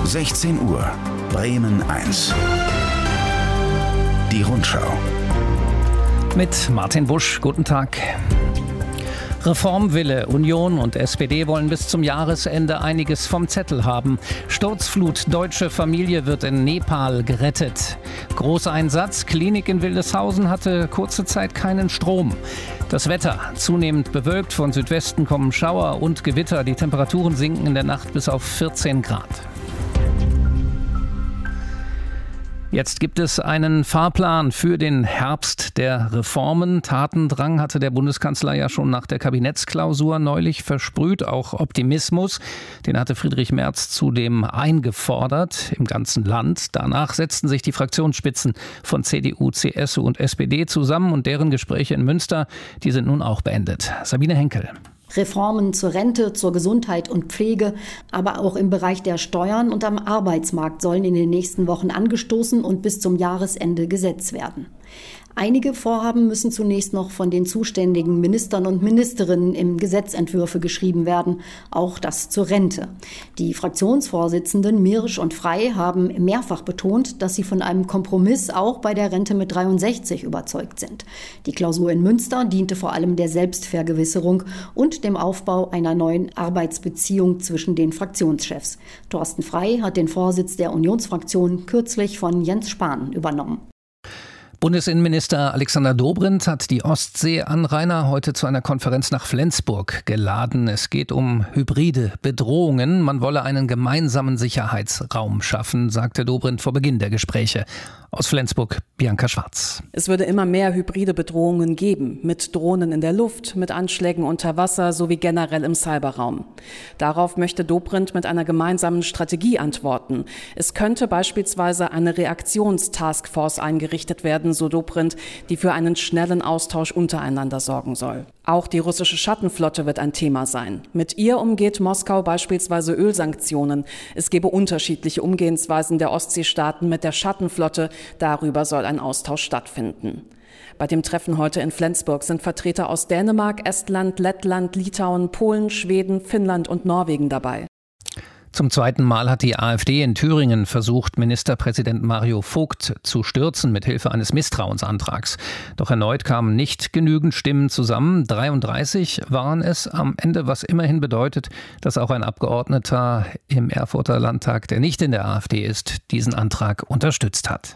16 Uhr, Bremen 1. Die Rundschau. Mit Martin Busch, guten Tag. Reformwille. Union und SPD wollen bis zum Jahresende einiges vom Zettel haben. Sturzflut, deutsche Familie wird in Nepal gerettet. Großeinsatz, Klinik in Wildeshausen hatte kurze Zeit keinen Strom. Das Wetter, zunehmend bewölkt, von Südwesten kommen Schauer und Gewitter. Die Temperaturen sinken in der Nacht bis auf 14 Grad. Jetzt gibt es einen Fahrplan für den Herbst der Reformen. Tatendrang hatte der Bundeskanzler ja schon nach der Kabinettsklausur neulich versprüht, auch Optimismus. Den hatte Friedrich Merz zudem eingefordert im ganzen Land. Danach setzten sich die Fraktionsspitzen von CDU, CSU und SPD zusammen und deren Gespräche in Münster, die sind nun auch beendet. Sabine Henkel. Reformen zur Rente, zur Gesundheit und Pflege, aber auch im Bereich der Steuern und am Arbeitsmarkt sollen in den nächsten Wochen angestoßen und bis zum Jahresende gesetzt werden. Einige Vorhaben müssen zunächst noch von den zuständigen Ministern und Ministerinnen in Gesetzentwürfe geschrieben werden, auch das zur Rente. Die Fraktionsvorsitzenden Mirisch und Frey haben mehrfach betont, dass sie von einem Kompromiss auch bei der Rente mit 63 überzeugt sind. Die Klausur in Münster diente vor allem der Selbstvergewisserung und dem Aufbau einer neuen Arbeitsbeziehung zwischen den Fraktionschefs. Thorsten Frey hat den Vorsitz der Unionsfraktion kürzlich von Jens Spahn übernommen. Bundesinnenminister Alexander Dobrindt hat die Ostseeanrainer heute zu einer Konferenz nach Flensburg geladen. Es geht um hybride Bedrohungen. Man wolle einen gemeinsamen Sicherheitsraum schaffen, sagte Dobrindt vor Beginn der Gespräche. Aus Flensburg, Bianca Schwarz. Es würde immer mehr hybride Bedrohungen geben, mit Drohnen in der Luft, mit Anschlägen unter Wasser sowie generell im Cyberraum. Darauf möchte Dobrindt mit einer gemeinsamen Strategie antworten. Es könnte beispielsweise eine Reaktionstaskforce eingerichtet werden, so Dobrindt, die für einen schnellen Austausch untereinander sorgen soll. Auch die russische Schattenflotte wird ein Thema sein. Mit ihr umgeht Moskau beispielsweise Ölsanktionen. Es gebe unterschiedliche Umgehensweisen der Ostseestaaten mit der Schattenflotte. Darüber soll ein Austausch stattfinden. Bei dem Treffen heute in Flensburg sind Vertreter aus Dänemark, Estland, Lettland, Litauen, Polen, Schweden, Finnland und Norwegen dabei. Zum zweiten Mal hat die AfD in Thüringen versucht, Ministerpräsident Mario Vogt zu stürzen mit Hilfe eines Misstrauensantrags. Doch erneut kamen nicht genügend Stimmen zusammen. 33 waren es am Ende, was immerhin bedeutet, dass auch ein Abgeordneter im Erfurter Landtag, der nicht in der AfD ist, diesen Antrag unterstützt hat.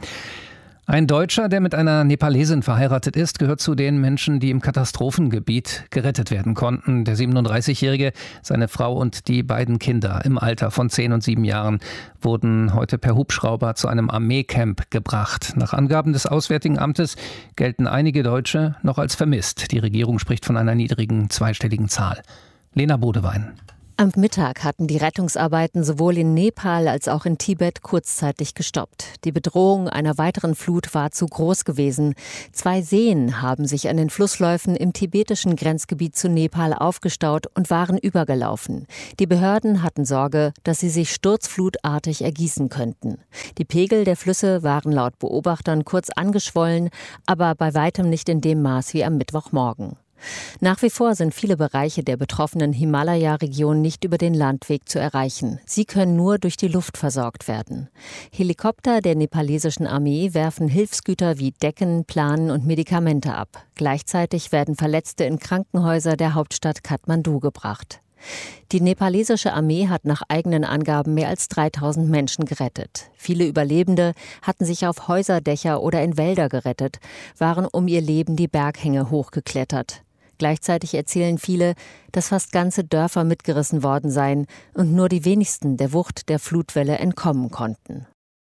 Ein Deutscher, der mit einer Nepalesin verheiratet ist, gehört zu den Menschen, die im Katastrophengebiet gerettet werden konnten. Der 37-Jährige, seine Frau und die beiden Kinder im Alter von 10 und 7 Jahren wurden heute per Hubschrauber zu einem Armeecamp gebracht. Nach Angaben des Auswärtigen Amtes gelten einige Deutsche noch als vermisst. Die Regierung spricht von einer niedrigen zweistelligen Zahl. Lena Bodewein. Am Mittag hatten die Rettungsarbeiten sowohl in Nepal als auch in Tibet kurzzeitig gestoppt. Die Bedrohung einer weiteren Flut war zu groß gewesen. 2 Seen haben sich an den Flussläufen im tibetischen Grenzgebiet zu Nepal aufgestaut und waren übergelaufen. Die Behörden hatten Sorge, dass sie sich sturzflutartig ergießen könnten. Die Pegel der Flüsse waren laut Beobachtern kurz angeschwollen, aber bei weitem nicht in dem Maß wie am Mittwochmorgen. Nach wie vor sind viele Bereiche der betroffenen Himalaya-Region nicht über den Landweg zu erreichen. Sie können nur durch die Luft versorgt werden. Helikopter der nepalesischen Armee werfen Hilfsgüter wie Decken, Planen und Medikamente ab. Gleichzeitig werden Verletzte in Krankenhäuser der Hauptstadt Kathmandu gebracht. Die nepalesische Armee hat nach eigenen Angaben mehr als 3000 Menschen gerettet. Viele Überlebende hatten sich auf Häuserdächer oder in Wälder gerettet, waren um ihr Leben die Berghänge hochgeklettert. Gleichzeitig erzählen viele, dass fast ganze Dörfer mitgerissen worden seien und nur die wenigsten der Wucht der Flutwelle entkommen konnten.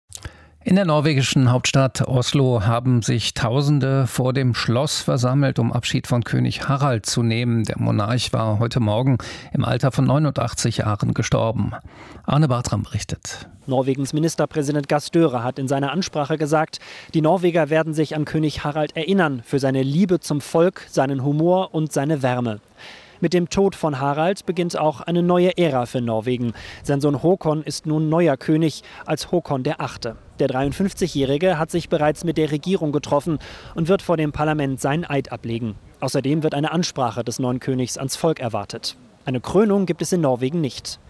In der norwegischen Hauptstadt Oslo haben sich Tausende vor dem Schloss versammelt, um Abschied von König Harald zu nehmen. Der Monarch war heute Morgen im Alter von 89 Jahren gestorben. Arne Bartram berichtet. Norwegens Ministerpräsident Gahr Støre hat in seiner Ansprache gesagt, die Norweger werden sich an König Harald erinnern für seine Liebe zum Volk, seinen Humor und seine Wärme. Mit dem Tod von Harald beginnt auch eine neue Ära für Norwegen. Sein Sohn Håkon ist nun neuer König als Håkon VIII. Der 53-Jährige hat sich bereits mit der Regierung getroffen und wird vor dem Parlament seinen Eid ablegen. Außerdem wird eine Ansprache des neuen Königs ans Volk erwartet. Eine Krönung gibt es in Norwegen nicht.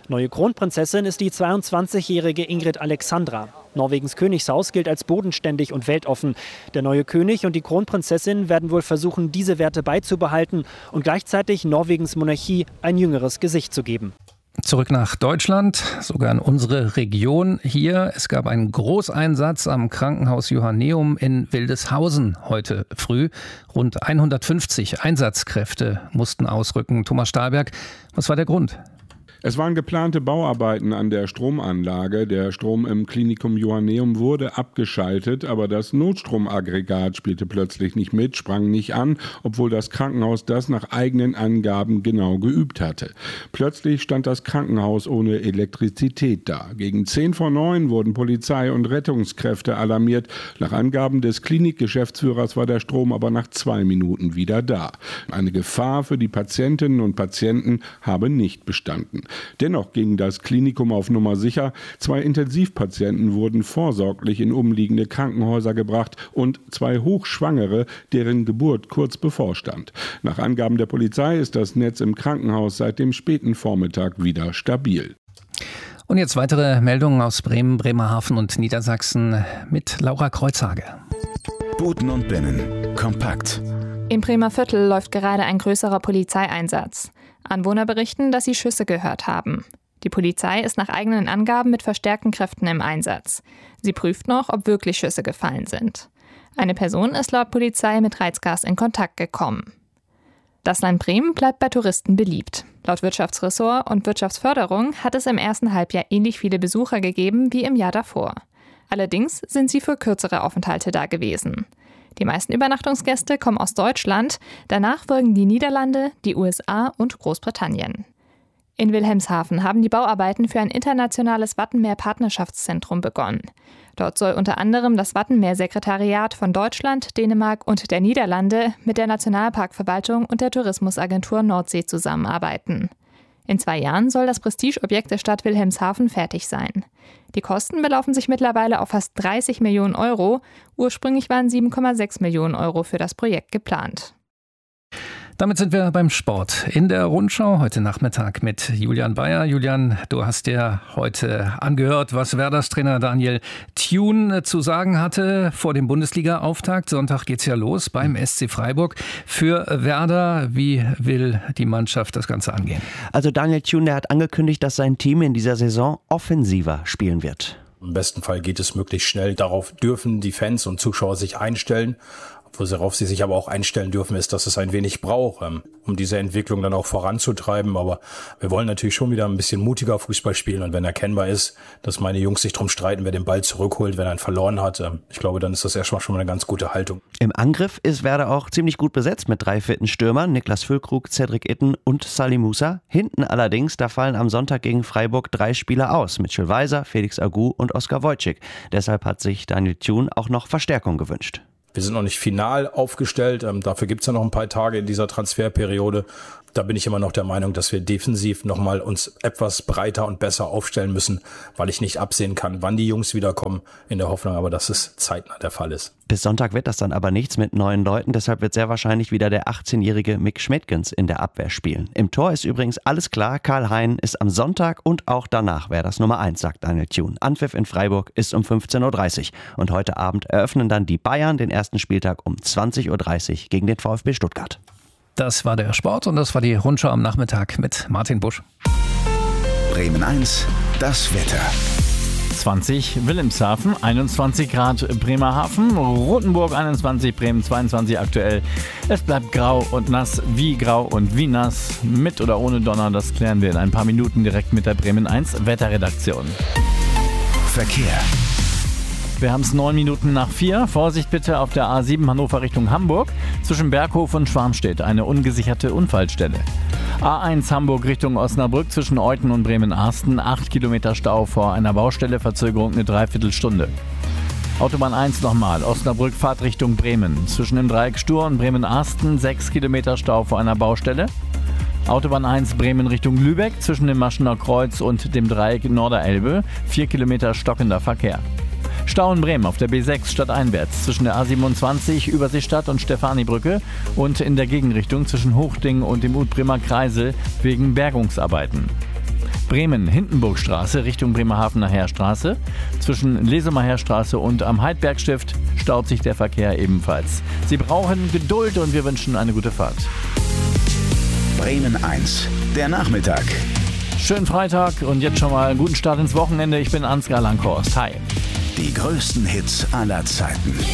Neue Kronprinzessin ist die 22-jährige Ingrid Alexandra. Norwegens Königshaus gilt als bodenständig und weltoffen. Der neue König und die Kronprinzessin werden wohl versuchen, diese Werte beizubehalten und gleichzeitig Norwegens Monarchie ein jüngeres Gesicht zu geben. Zurück nach Deutschland, sogar in unsere Region hier. Es gab einen Großeinsatz am Krankenhaus Johanneum in Wildeshausen heute früh. Rund 150 Einsatzkräfte mussten ausrücken. Thomas Stahlberg, was war der Grund? Es waren geplante Bauarbeiten an der Stromanlage. Der Strom im Klinikum Johanneum wurde abgeschaltet, aber das Notstromaggregat spielte plötzlich nicht mit, sprang nicht an, obwohl das Krankenhaus das nach eigenen Angaben genau geübt hatte. Plötzlich stand das Krankenhaus ohne Elektrizität da. Gegen 8:50 wurden Polizei und Rettungskräfte alarmiert. Nach Angaben des Klinikgeschäftsführers war der Strom aber nach 2 Minuten wieder da. Eine Gefahr für die Patientinnen und Patienten habe nicht bestanden. Dennoch ging das Klinikum auf Nummer sicher. 2 Intensivpatienten wurden vorsorglich in umliegende Krankenhäuser gebracht und 2 Hochschwangere, deren Geburt kurz bevorstand. Nach Angaben der Polizei ist das Netz im Krankenhaus seit dem späten Vormittag wieder stabil. Und jetzt weitere Meldungen aus Bremen, Bremerhaven und Niedersachsen mit Laura Kreuzhage. Buten und Binnen. Kompakt. Im Bremer Viertel läuft gerade ein größerer Polizeieinsatz. Anwohner berichten, dass sie Schüsse gehört haben. Die Polizei ist nach eigenen Angaben mit verstärkten Kräften im Einsatz. Sie prüft noch, ob wirklich Schüsse gefallen sind. Eine Person ist laut Polizei mit Reizgas in Kontakt gekommen. Das Land Bremen bleibt bei Touristen beliebt. Laut Wirtschaftsressort und Wirtschaftsförderung hat es im ersten Halbjahr ähnlich viele Besucher gegeben wie im Jahr davor. Allerdings sind sie für kürzere Aufenthalte da gewesen. Die meisten Übernachtungsgäste kommen aus Deutschland, danach folgen die Niederlande, die USA und Großbritannien. In Wilhelmshaven haben die Bauarbeiten für ein internationales Wattenmeer-Partnerschaftszentrum begonnen. Dort soll unter anderem das Wattenmeer-Sekretariat von Deutschland, Dänemark und der Niederlande mit der Nationalparkverwaltung und der Tourismusagentur Nordsee zusammenarbeiten. In 2 Jahren soll das Prestigeobjekt der Stadt Wilhelmshaven fertig sein. Die Kosten belaufen sich mittlerweile auf fast 30 Millionen Euro. Ursprünglich waren 7,6 Millionen Euro für das Projekt geplant. Damit sind wir beim Sport. In der Rundschau heute Nachmittag mit Julian Bayer. Julian, du hast dir heute angehört, was Werders Trainer Daniel Thune zu sagen hatte vor dem Bundesliga-Auftakt. Sonntag geht's ja los beim SC Freiburg. Für Werder, wie will die Mannschaft das Ganze angehen? Also Daniel Thune, der hat angekündigt, dass sein Team in dieser Saison offensiver spielen wird. Im besten Fall geht es möglichst schnell. Darauf dürfen die Fans und Zuschauer sich einstellen. Worauf sie sich aber auch einstellen dürfen, ist, dass es ein wenig braucht, um diese Entwicklung dann auch voranzutreiben. Aber wir wollen natürlich schon wieder ein bisschen mutiger Fußball spielen. Und wenn erkennbar ist, dass meine Jungs sich drum streiten, wer den Ball zurückholt, wenn er ihn verloren hat, ich glaube, dann ist das erstmal schon mal eine ganz gute Haltung. Im Angriff ist Werder auch ziemlich gut besetzt mit 3 fitten Stürmern, Niklas Füllkrug, Cedric Itten und Salim Musa. Hinten allerdings, da fallen am Sonntag gegen Freiburg 3 Spieler aus. Mitchell Weiser, Felix Agu und Oskar Wojcik. Deshalb hat sich Daniel Thune auch noch Verstärkung gewünscht. Wir sind noch nicht final aufgestellt. Dafür gibt es ja noch ein paar Tage in dieser Transferperiode. Da bin ich immer noch der Meinung, dass wir defensiv nochmal uns etwas breiter und besser aufstellen müssen, weil ich nicht absehen kann, wann die Jungs wiederkommen, in der Hoffnung aber, dass es zeitnah der Fall ist. Bis Sonntag wird das dann aber nichts mit neuen Leuten, deshalb wird sehr wahrscheinlich wieder der 18-jährige Mick Schmidtgens in der Abwehr spielen. Im Tor ist übrigens alles klar, Karl Hein ist am Sonntag und auch danach Werders Nummer 1, sagt Daniel Thune. Anpfiff in Freiburg ist um 15:30 Uhr und heute Abend eröffnen dann die Bayern den ersten Spieltag um 20:30 Uhr gegen den VfB Stuttgart. Das war der Sport und das war die Rundschau am Nachmittag mit Martin Busch. Bremen 1, das Wetter. 20 Wilhelmshaven, 21 Grad Bremerhaven, Rothenburg 21, Bremen 22 aktuell. Es bleibt grau und nass, wie grau und wie nass, mit oder ohne Donner, das klären wir in ein paar Minuten direkt mit der Bremen 1 Wetterredaktion. Verkehr. Wir haben es 9 Minuten nach 4. Vorsicht bitte auf der A7 Hannover Richtung Hamburg. Zwischen Berghof und Schwarmstedt eine ungesicherte Unfallstelle. A1 Hamburg Richtung Osnabrück zwischen Euthen und Bremen-Arsten. 8 Kilometer Stau vor einer Baustelle, Verzögerung eine Dreiviertelstunde. Autobahn 1 nochmal, Osnabrück Fahrtrichtung Bremen. Zwischen dem Dreieck Stur und Bremen-Arsten 6 Kilometer Stau vor einer Baustelle. Autobahn 1 Bremen Richtung Lübeck zwischen dem Maschener Kreuz und dem Dreieck Norderelbe. 4 Kilometer stockender Verkehr. Stau in Bremen auf der B6 stadteinwärts zwischen der A27 Überseestadt und Stefanibrücke und in der Gegenrichtung zwischen Hochding und dem Utbremer Kreisel wegen Bergungsarbeiten. Bremen, Hindenburgstraße Richtung Bremerhavener Heerstraße. Zwischen Lesumer Heerstraße und am Heidbergstift staut sich der Verkehr ebenfalls. Sie brauchen Geduld und wir wünschen eine gute Fahrt. Bremen 1, der Nachmittag. Schönen Freitag und jetzt schon mal einen guten Start ins Wochenende. Ich bin Ansgar Langhorst. Hi. Die größten Hits aller Zeiten.